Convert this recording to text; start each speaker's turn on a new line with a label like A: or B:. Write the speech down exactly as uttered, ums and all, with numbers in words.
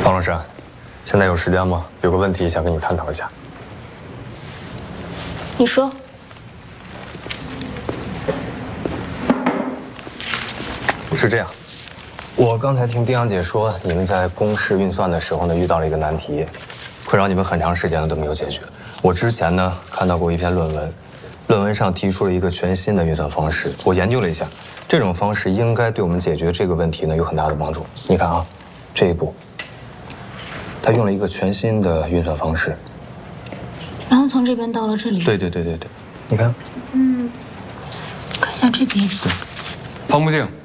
A: 方老师，现在有时间吗？有个问题想跟你探讨一下。
B: 你说。
A: 是这样，我刚才听丁阳姐说，你们在公式运算的时候呢，遇到了一个难题，困扰你们很长时间了都没有解决。我之前呢看到过一篇论文，论文上提出了一个全新的运算方式，我研究了一下，这种方式应该对我们解决这个问题呢有很大的帮助。你看啊，这一步，他用了一个全新的运算方式，
B: 然后从这边到了这里。
A: 对对对对对，你看，
B: 嗯，看一下这边。
C: 方木镜。